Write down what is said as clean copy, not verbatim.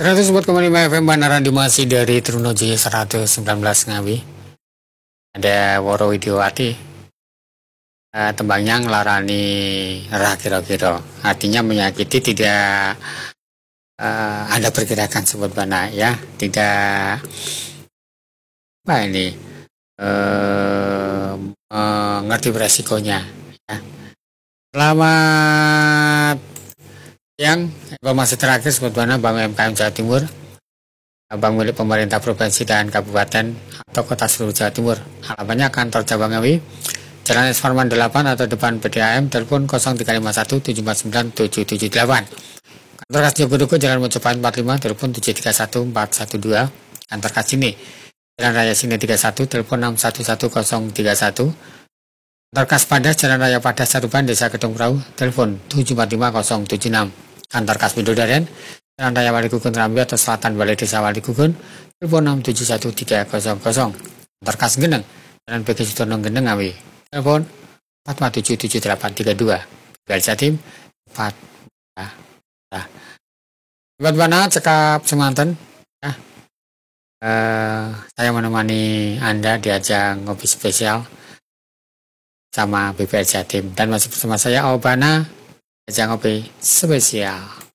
104,5 FM Banaran Dimasi dari Trunojoyo 119 Ngawi. Ada Woro Widiowati. Tembangnya ngelarani nerah kira-kira. Artinya menyakiti, tidak ada pergerakan sebut bana ya. Tidak ngerti beresikonya ya. Selamat siang, informasi terakhir sebagaimana Bank UMKM Jawa Timur, bank milik pemerintah provinsi dan kabupaten atau kota seluruh Jawa Timur. Alamatnya kantor cabang Ngawi, Jalan S. Farman 8 atau depan PDAM, telepon 0351 749 778. Kantor Kas Jogodogo, Jalan Mojopahan 45, telepon 731 412. Kantor Kas Sini, Jalan Raya Sini 31, telepon 611031. Kantor Kas Padas, Jalan Raya Padas Saruban, Desa Gedung Perahu, telepon 745076. Kantor Kas Midodaren, Jalan Raya Wali Gugun Rambi atau Selatan Balai Desa Wali Gugun, telepon 671300. Kantor Kas Geneng, Jalan PG Sutono Geneng Ngawi, telepon 4577832. Bel Jatim 4. Buat mana cekap semanten ya. Saya menemani Anda di ajang ngopi spesial sama BPR Jatim, dan masih bersama saya Obana ajang ngopi spesial.